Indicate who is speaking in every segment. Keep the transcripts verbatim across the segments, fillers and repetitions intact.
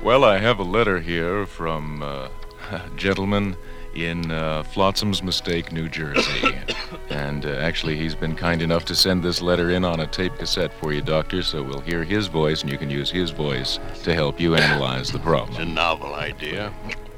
Speaker 1: Well, I have a letter here from uh, a gentleman in uh, Flotsam's Mistake, New Jersey. and uh, actually, he's been kind enough to send this letter in on a tape cassette for you, Doctor, so we'll hear his voice, and you can use his voice to help you analyze the problem.
Speaker 2: It's a novel idea.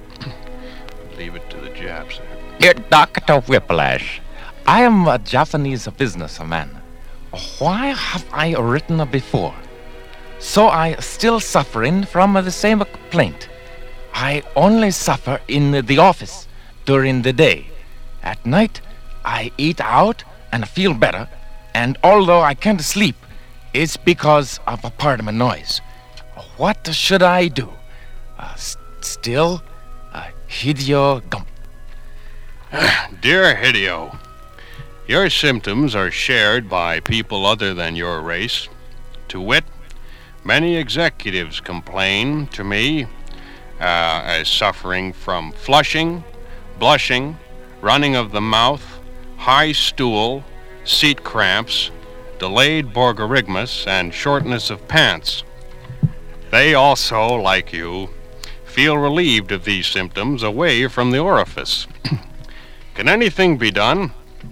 Speaker 2: Leave it to the Japs.
Speaker 3: Dear Doctor Whiplash, I am a Japanese businessman. Why have I written before? So I still suffering from the same complaint. I only suffer in the office during the day. At night, I eat out and feel better, and although I can't sleep, it's because of apartment noise. What should I do? Uh, s- still, uh, Hideo Gump.
Speaker 2: Dear Hideo, your symptoms are shared by people other than your race. To wit, many executives complain to me uh, as suffering from flushing, blushing, running of the mouth, high stool, seat cramps, delayed borborygmus, and shortness of pants. They also, like you, feel relieved of these symptoms away from the orifice. Can anything be done?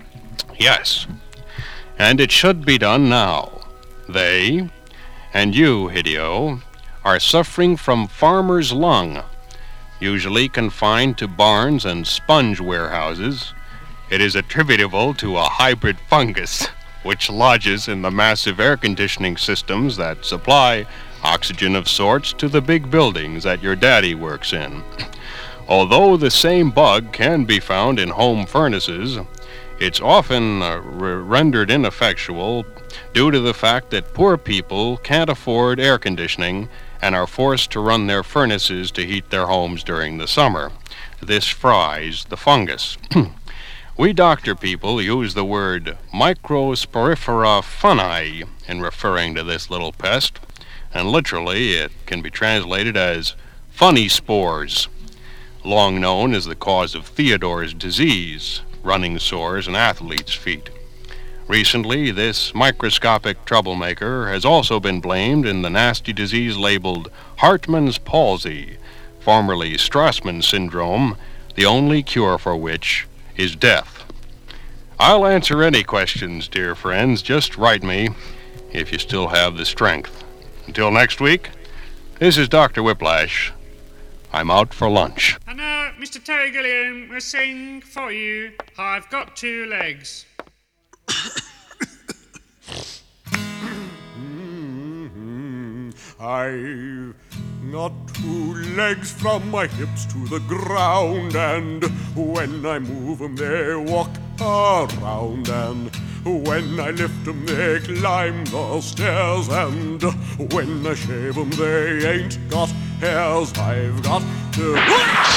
Speaker 2: Yes, and it should be done now. They, and you, Hideo, are suffering from farmer's lung, usually confined to barns and sponge warehouses. It is attributable to a hybrid fungus, which lodges in the massive air conditioning systems that supply oxygen of sorts to the big buildings that your daddy works in. Although the same bug can be found in home furnaces, it's often uh, re- rendered ineffectual due to the fact that poor people can't afford air conditioning and are forced to run their furnaces to heat their homes during the summer. This fries the fungus. We doctor people use the word microsporifera fungi in referring to this little pest, and literally it can be translated as funny spores, long known as the cause of Theodore's disease, running sores, and athlete's feet. Recently, this microscopic troublemaker has also been blamed in the nasty disease labeled Hartman's palsy, formerly Strassman syndrome, the only cure for which is death. I'll answer any questions, dear friends. Just write me if you still have the strength. Until next week, this is Doctor Whiplash. I'm out for lunch.
Speaker 4: And now, Mister Terry Gilliam will sing for you, I've Got Two Legs.
Speaker 5: I've got two legs from my hips to the ground, and when I move 'em they walk around, and when I lift 'em they climb the stairs, and when I shave 'em they ain't got hairs. I've got to